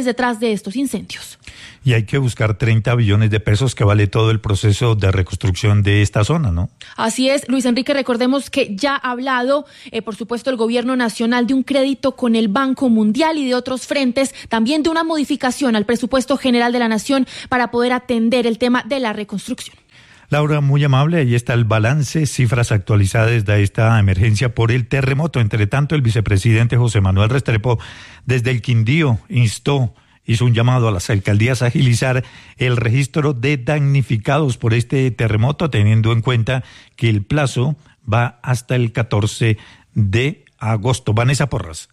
de estos incendios. Y hay que buscar treinta billones de pesos que vale todo el proceso de reconstrucción de esta zona, ¿no? Así es, Luis Enrique, recordemos que ya ha hablado, eh, por supuesto, el gobierno nacional de un crédito con el Banco Mundial y de otros frentes, también de una modificación al presupuesto general de la Nación para poder atender el tema de la reconstrucción. Laura, muy amable, ahí está el balance, cifras actualizadas de esta emergencia por el terremoto. Entre tanto, el vicepresidente José Manuel Restrepo, desde el Quindío, instó hizo un llamado a las alcaldías a agilizar el registro de damnificados por este terremoto, teniendo en cuenta que el plazo va hasta el catorce de agosto. Vanessa Porras.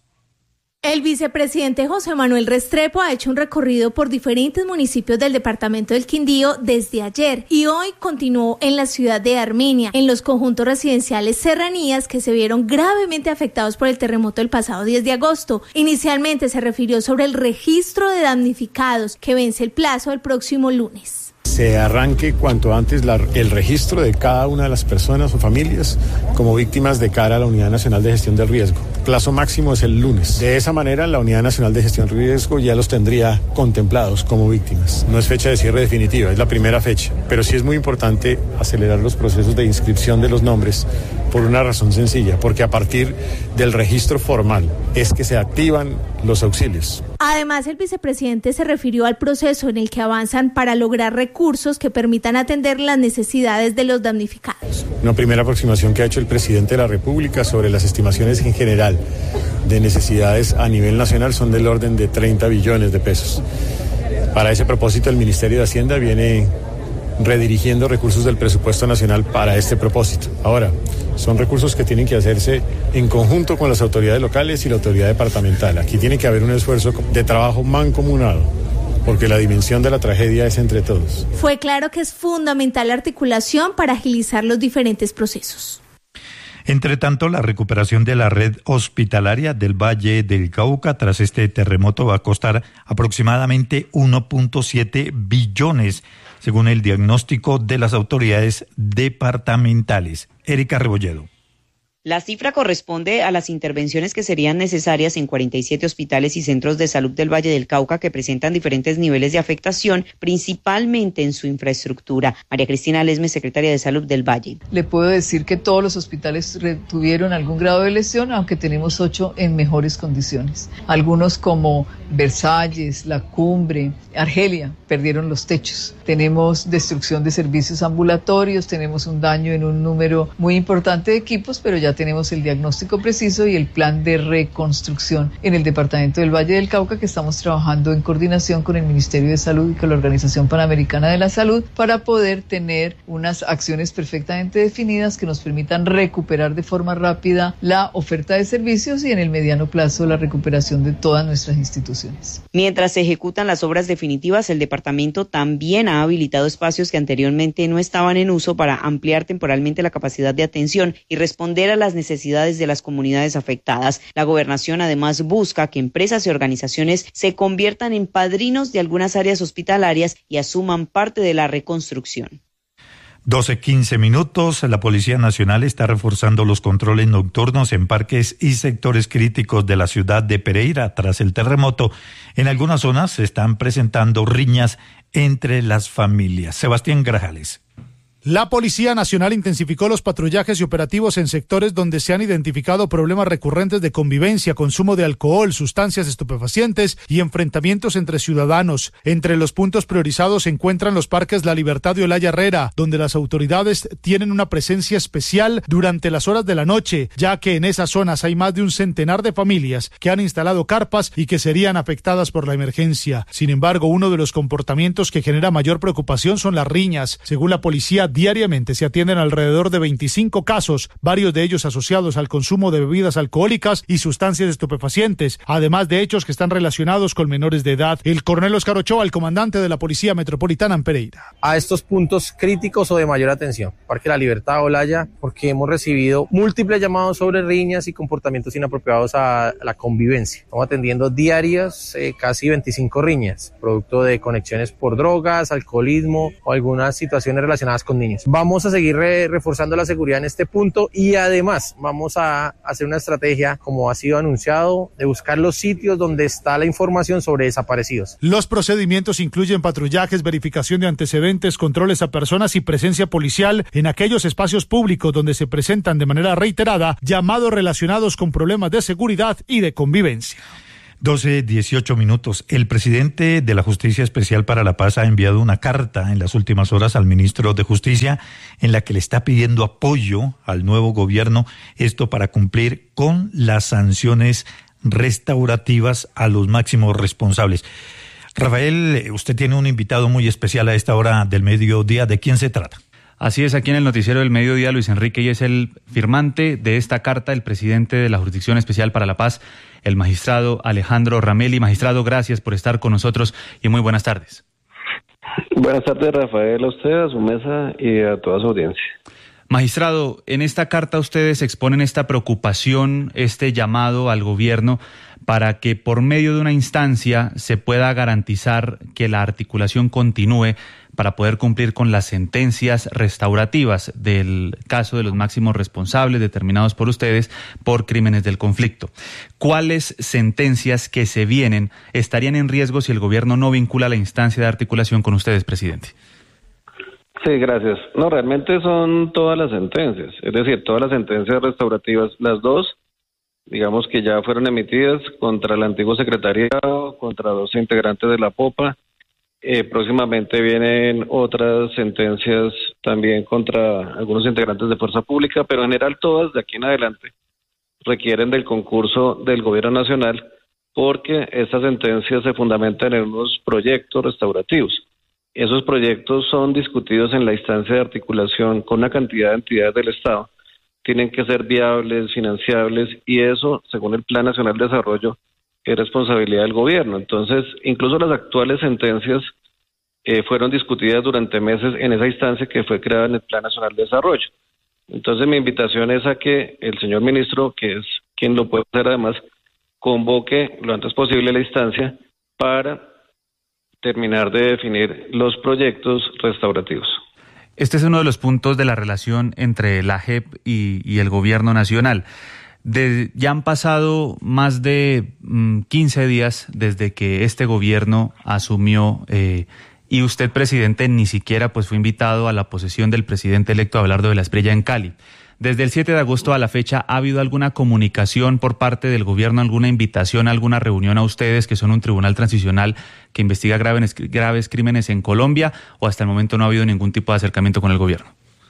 El vicepresidente José Manuel Restrepo ha hecho un recorrido por diferentes municipios del departamento del Quindío desde ayer y hoy continuó en la ciudad de Armenia, en los conjuntos residenciales Serranías que se vieron gravemente afectados por el terremoto el pasado diez de agosto. Inicialmente se refirió sobre el registro de damnificados que vence el plazo el próximo lunes. Se arranque cuanto antes la, el registro de cada una de las personas o familias como víctimas de cara a la Unidad Nacional de Gestión del Riesgo. El plazo máximo es el lunes. De esa manera, la Unidad Nacional de Gestión del Riesgo ya los tendría contemplados como víctimas. No es fecha de cierre definitiva, es la primera fecha. Pero sí es muy importante acelerar los procesos de inscripción de los nombres por una razón sencilla, porque a partir del registro formal es que se activan los auxilios. Además, el vicepresidente se refirió al proceso en el que avanzan para lograr recursos que permitan atender las necesidades de los damnificados. Una primera aproximación que ha hecho el presidente de la República sobre las estimaciones en general de necesidades a nivel nacional son del orden de treinta billones de pesos. Para ese propósito, el Ministerio de Hacienda viene redirigiendo recursos del presupuesto nacional para este propósito. Ahora, son recursos que tienen que hacerse en conjunto con las autoridades locales y la autoridad departamental. Aquí tiene que haber un esfuerzo de trabajo mancomunado, porque la dimensión de la tragedia es entre todos. Fue claro que es fundamental la articulación para agilizar los diferentes procesos. Entre tanto, la recuperación de la red hospitalaria del Valle del Cauca tras este terremoto va a costar aproximadamente uno punto siete billones, según el diagnóstico de las autoridades departamentales. Erika Rebolledo. La cifra corresponde a las intervenciones que serían necesarias en cuarenta y siete hospitales y centros de salud del Valle del Cauca que presentan diferentes niveles de afectación, principalmente en su infraestructura. María Cristina Lesme, secretaria de Salud del Valle. Le puedo decir que todos los hospitales tuvieron algún grado de lesión, aunque tenemos ocho en mejores condiciones. Algunos como Versalles, La Cumbre, Argelia, perdieron los techos. Tenemos destrucción de servicios ambulatorios, tenemos un daño en un número muy importante de equipos, pero ya tenemos el diagnóstico preciso y el plan de reconstrucción en el departamento del Valle del Cauca, que estamos trabajando en coordinación con el Ministerio de Salud y con la Organización Panamericana de la Salud para poder tener unas acciones perfectamente definidas que nos permitan recuperar de forma rápida la oferta de servicios y en el mediano plazo la recuperación de todas nuestras instituciones. Mientras se ejecutan las obras definitivas, el departamento también ha habilitado espacios que anteriormente no estaban en uso para ampliar temporalmente la capacidad de atención y responder a las necesidades de las comunidades afectadas. La gobernación además busca que empresas y organizaciones se conviertan en padrinos de algunas áreas hospitalarias y asuman parte de la reconstrucción. doce quince minutos. La Policía Nacional está reforzando los controles nocturnos en parques y sectores críticos de la ciudad de Pereira tras el terremoto. En algunas zonas se están presentando riñas entre las familias. Sebastián Grajales. La Policía Nacional intensificó los patrullajes y operativos en sectores donde se han identificado problemas recurrentes de convivencia, consumo de alcohol, sustancias estupefacientes y enfrentamientos entre ciudadanos. Entre los puntos priorizados se encuentran los parques La Libertad y Olaya Herrera, donde las autoridades tienen una presencia especial durante las horas de la noche, ya que en esas zonas hay más de un centenar de familias que han instalado carpas y que serían afectadas por la emergencia. Sin embargo, uno de los comportamientos que genera mayor preocupación son las riñas. Según la policía, diariamente se atienden alrededor de veinticinco casos, varios de ellos asociados al consumo de bebidas alcohólicas y sustancias estupefacientes, además de hechos que están relacionados con menores de edad. El coronel Oscar Ochoa, el comandante de la Policía Metropolitana en Pereira. A estos puntos críticos o de mayor atención, Parque La Libertad, Olaya, porque hemos recibido múltiples llamados sobre riñas y comportamientos inapropiados a la convivencia. Estamos atendiendo diarias eh, casi veinticinco riñas, producto de conexiones por drogas, alcoholismo o algunas situaciones relacionadas con niños. Vamos a seguir re- reforzando la seguridad en este punto y además vamos a hacer una estrategia, como ha sido anunciado, de buscar los sitios donde está la información sobre desaparecidos. Los procedimientos incluyen patrullajes, verificación de antecedentes, controles a personas y presencia policial en aquellos espacios públicos donde se presentan de manera reiterada llamados relacionados con problemas de seguridad y de convivencia. doce, dieciocho minutos. El presidente de la Justicia Especial para la Paz ha enviado una carta en las últimas horas al ministro de Justicia en la que le está pidiendo apoyo al nuevo gobierno, esto para cumplir con las sanciones restaurativas a los máximos responsables. Rafael, usted tiene un invitado muy especial a esta hora del mediodía. ¿De quién se trata? Así es, aquí en el noticiero del mediodía, Luis Enrique, y es el firmante de esta carta, el presidente de la Jurisdicción Especial para la Paz, el magistrado Alejandro Ramelli. Magistrado, gracias por estar con nosotros y muy buenas tardes. Buenas tardes, Rafael, a usted, a su mesa y a toda su audiencia. Magistrado, en esta carta ustedes exponen esta preocupación, este llamado al gobierno para que por medio de una instancia se pueda garantizar que la articulación continúe para poder cumplir con las sentencias restaurativas del caso de los máximos responsables determinados por ustedes por crímenes del conflicto. ¿Cuáles sentencias que se vienen estarían en riesgo si el gobierno no vincula la instancia de articulación con ustedes, presidente? Sí, gracias. No, realmente son todas las sentencias, es decir, todas las sentencias restaurativas, las dos, digamos que ya fueron emitidas contra el antiguo secretariado, contra dos integrantes de la Popa. Eh, próximamente vienen otras sentencias también contra algunos integrantes de Fuerza Pública, pero en general todas de aquí en adelante requieren del concurso del Gobierno Nacional porque estas sentencias se fundamentan en unos proyectos restaurativos. Esos proyectos son discutidos en la instancia de articulación con una cantidad de entidades del Estado. Tienen que ser viables, financiables, y eso, según el Plan Nacional de Desarrollo, es responsabilidad del gobierno. Entonces, incluso las actuales sentencias eh, fueron discutidas durante meses en esa instancia que fue creada en el Plan Nacional de Desarrollo. Entonces, mi invitación es a que el señor ministro, que es quien lo puede hacer además, convoque lo antes posible la instancia para terminar de definir los proyectos restaurativos. Este es uno de los puntos de la relación entre la J E P y, y el gobierno nacional. De, ya han pasado más de mmm, quince días desde que este gobierno asumió eh, y usted, presidente, ni siquiera pues fue invitado a la posesión del presidente electo Abelardo de la Espriella en Cali. Desde el siete de agosto a la fecha, ¿ha habido alguna comunicación por parte del gobierno, alguna invitación, alguna reunión a ustedes, que son un tribunal transicional que investiga graves, graves crímenes en Colombia, o hasta el momento no ha habido ningún tipo de acercamiento con el gobierno?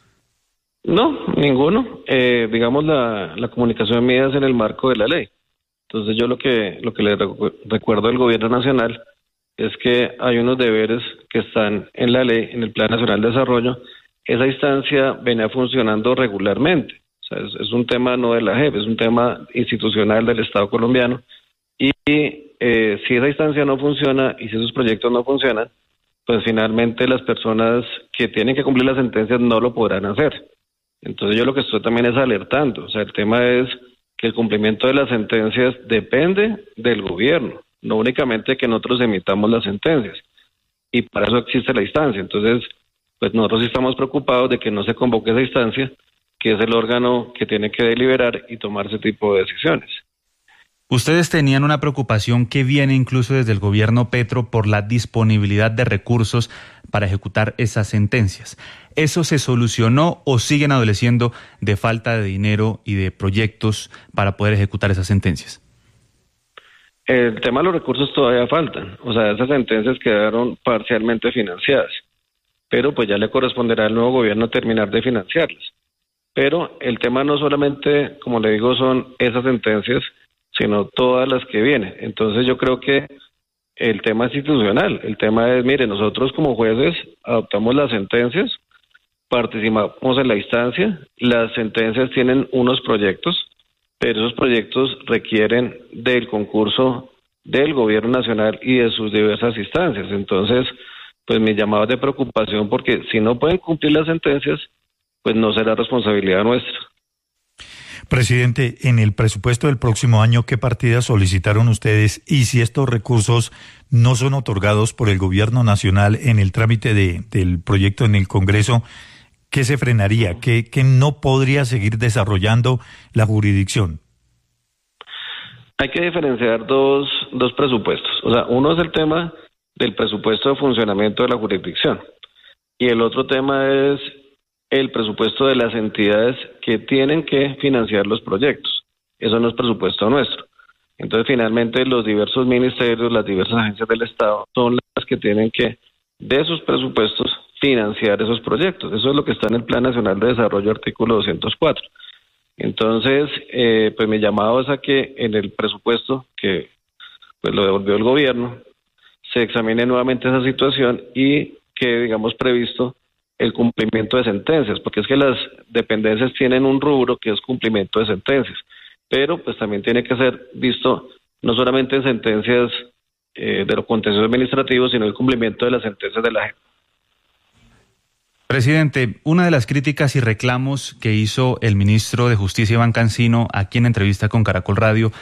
No, ninguno. Eh, digamos, la, la comunicación mía es en el marco de la ley. Entonces yo lo que, lo que le recu- recuerdo al gobierno nacional es que hay unos deberes que están en la ley, en el Plan Nacional de Desarrollo. Esa instancia venía funcionando regularmente. O sea, es, es un tema no de la J E P, es un tema institucional del Estado colombiano. Y eh, si esa instancia no funciona y si esos proyectos no funcionan, pues finalmente las personas que tienen que cumplir las sentencias no lo podrán hacer. Entonces yo lo que estoy también es alertando. O sea, el tema es que el cumplimiento de las sentencias depende del gobierno, no únicamente que nosotros emitamos las sentencias. Y para eso existe la instancia. Entonces, pues nosotros sí estamos preocupados de que no se convoque esa instancia, que es el órgano que tiene que deliberar y tomar ese tipo de decisiones. Ustedes tenían una preocupación que viene incluso desde el gobierno Petro por la disponibilidad de recursos para ejecutar esas sentencias. ¿Eso se solucionó o siguen adoleciendo de falta de dinero y de proyectos para poder ejecutar esas sentencias? El tema de los recursos todavía faltan. O sea, esas sentencias quedaron parcialmente financiadas, pero pues ya le corresponderá al nuevo gobierno terminar de financiarlas. Pero el tema no solamente, como le digo, son esas sentencias, sino todas las que vienen. Entonces yo creo que el tema institucional, el tema es, mire, nosotros como jueces adoptamos las sentencias, participamos en la instancia, las sentencias tienen unos proyectos, pero esos proyectos requieren del concurso del gobierno nacional y de sus diversas instancias. Entonces, pues mi llamado es de preocupación, porque si no pueden cumplir las sentencias, pues no será responsabilidad nuestra. Presidente, en el presupuesto del próximo año, ¿qué partidas solicitaron ustedes? Y si estos recursos no son otorgados por el gobierno nacional en el trámite de, del proyecto en el Congreso, ¿qué se frenaría? ¿Qué, qué no podría seguir desarrollando la jurisdicción? Hay que diferenciar dos, dos presupuestos. O sea, uno es el tema del presupuesto de funcionamiento de la jurisdicción y el otro tema es el presupuesto de las entidades que tienen que financiar los proyectos. Eso no es presupuesto nuestro. Entonces, finalmente, los diversos ministerios, las diversas agencias del Estado son las que tienen que, de sus presupuestos, financiar esos proyectos. Eso es lo que está en el Plan Nacional de Desarrollo, artículo doscientos cuatro. Entonces, eh, pues mi llamado es a que en el presupuesto que pues lo devolvió el gobierno, se examine nuevamente esa situación y que, digamos, previsto el cumplimiento de sentencias, porque es que las dependencias tienen un rubro que es cumplimiento de sentencias, pero pues también tiene que ser visto no solamente en sentencias eh, de los contenciosos administrativos, sino el cumplimiento de las sentencias de la J E P. Presidente, una de las críticas y reclamos que hizo el ministro de Justicia, Iván Cancino, aquí en entrevista con Caracol Radio,